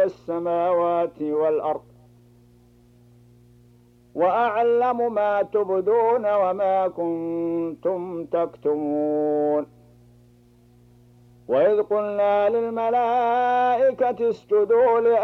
السماوات والأرض وأعلم ما تبدون وما كنتم تكتمون. وإذ قلنا للملائكة اسجدوا